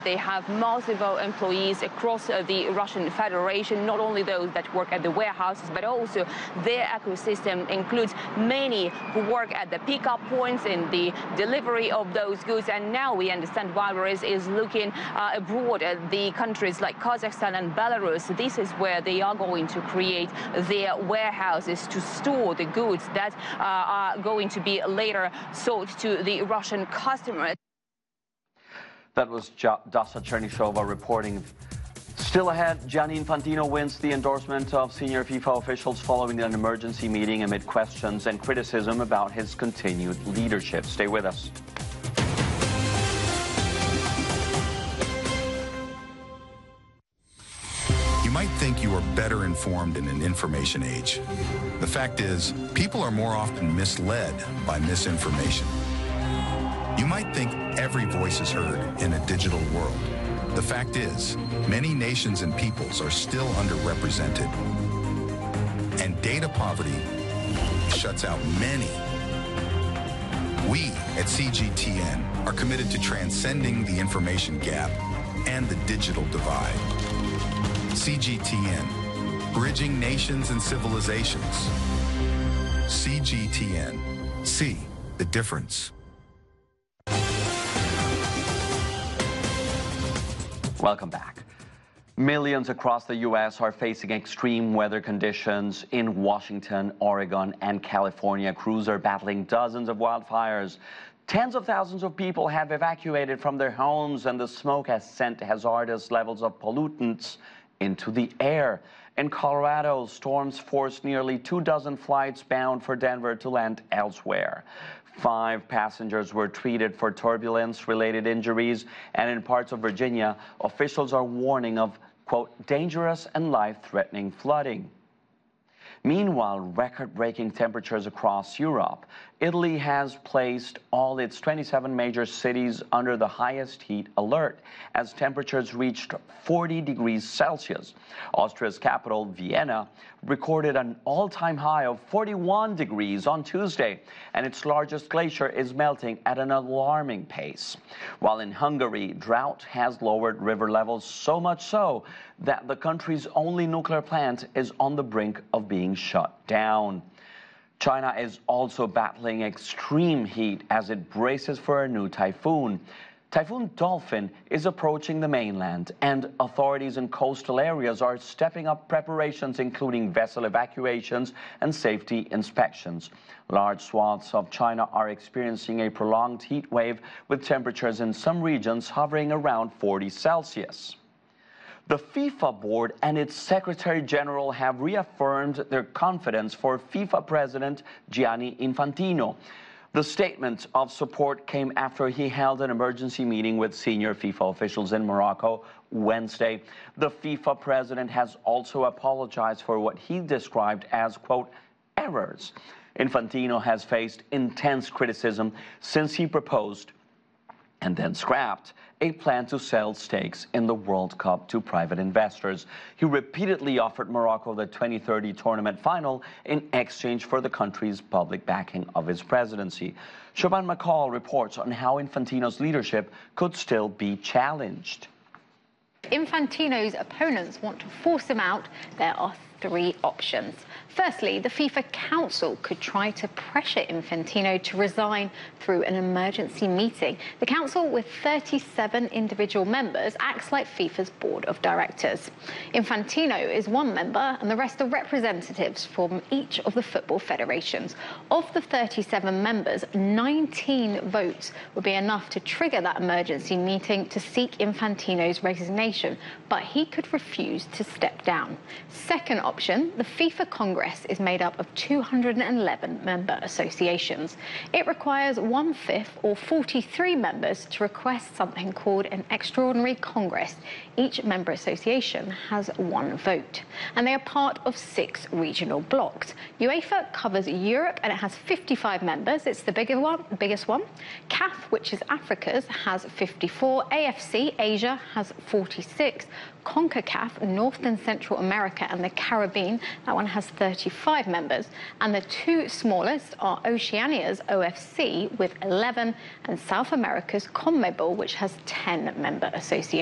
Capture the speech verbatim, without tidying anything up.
They have multiple employees across uh, the Russian Federation, not only those that work at the warehouses, but also their ecosystem includes many who work at the pickup points in the delivery of those goods. And now we understand Wildberries is looking uh, abroad at the countries like Kazakhstan and Belarus. This is where they are going to create their warehouses to store the goods that uh, are going to be later sold to the Russian customers. That was Dasa Chernyshova reporting. Still ahead, Gianni Infantino wins the endorsement of senior FIFA officials following an emergency meeting amid questions and criticism about his continued leadership. Stay with us. You might think you are better informed in an information age. The fact is, people are more often misled by misinformation. You might think every voice is heard in a digital world. The fact is, many nations and peoples are still underrepresented. And data poverty shuts out many. We at C G T N are committed to transcending the information gap and the digital divide. C G T N, bridging nations and civilizations. C G T N, see the difference. Welcome back. Millions across the U S are facing extreme weather conditions. In Washington, Oregon, and California, crews are battling dozens of wildfires. Tens of thousands of people have evacuated from their homes, and the smoke has sent hazardous levels of pollutants into the air. In Colorado, storms forced nearly two dozen flights bound for Denver to land elsewhere. Five passengers were treated for turbulence-related injuries, and in parts of Virginia, officials are warning of, quote, dangerous and life-threatening flooding. Meanwhile, record-breaking temperatures across Europe. Italy has placed all its twenty-seven major cities under the highest heat alert as temperatures reached forty degrees Celsius. Austria's capital, Vienna, recorded an all-time high of forty-one degrees on Tuesday, and its largest glacier is melting at an alarming pace. While in Hungary, drought has lowered river levels so much so that the country's only nuclear plant is on the brink of being shut down. China is also battling extreme heat as it braces for a new typhoon. Typhoon Dolphin is approaching the mainland, and authorities in coastal areas are stepping up preparations, including vessel evacuations and safety inspections. Large swaths of China are experiencing a prolonged heat wave, with temperatures in some regions hovering around forty Celsius. The FIFA board and its Secretary General have reaffirmed their confidence for FIFA President Gianni Infantino. The statement of support came after he held an emergency meeting with senior FIFA officials in Morocco Wednesday. The FIFA president has also apologized for what he described as, quote, errors. Infantino has faced intense criticism since he proposed and then scrapped a plan to sell stakes in the World Cup to private investors. He repeatedly offered Morocco the twenty thirty tournament final in exchange for the country's public backing of his presidency. Siobhan McCall reports on how Infantino's leadership could still be challenged. Infantino's opponents want to force him out. There are three options. Firstly, the FIFA Council could try to pressure Infantino to resign through an emergency meeting. The Council, with thirty-seven individual members, acts like FIFA's board of directors. Infantino is one member, and the rest are representatives from each of the football federations. Of the thirty-seven members, nineteen votes would be enough to trigger that emergency meeting to seek Infantino's resignation, but he could refuse to step down. Second option, the FIFA Congress is made up of two hundred eleven member associations. It requires one-fifth or forty-three members to request something called an extraordinary Congress. Each member association has one vote, and they are part of six regional blocks. UEFA covers Europe, and it has fifty-five members. It's the bigger one, biggest one. C A F, which is Africa's, has fifty-four. A F C, Asia, has forty-six. CONCACAF, North and Central America, and the Caribbean Caribbean. That one has thirty-five members. And the two smallest are Oceania's O F C with eleven and South America's CONMEBOL, which has ten member associations.